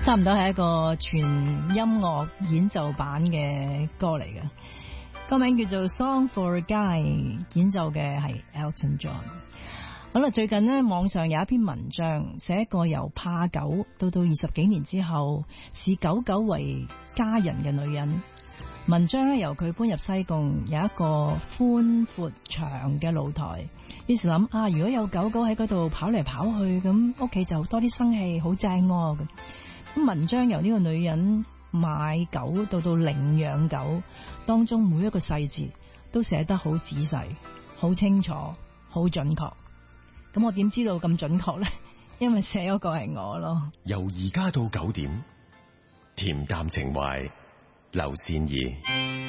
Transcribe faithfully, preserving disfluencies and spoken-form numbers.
差唔多係一個全音樂演奏版嘅歌嚟嘅，歌名叫做 Song for a Guy， 演奏嘅係 Elton John。好啦，最近呢，網上有一篇文章，寫一個由怕狗到到二十幾年之後視狗狗為家人嘅女人。文章咧由佢搬入西貢，有一個寬闊長嘅露台，於是諗啊，如果有狗狗喺嗰度跑嚟跑去，咁屋企就多啲生氣，好正喎。咁文章由呢個女人買狗到到領養狗，當中每一個細節都寫得好仔細、好清楚、好準確。咁我點知道咁準確呢？因為寫嗰個係我咯。 由而家到九點，恬淡情懷，劉善儀。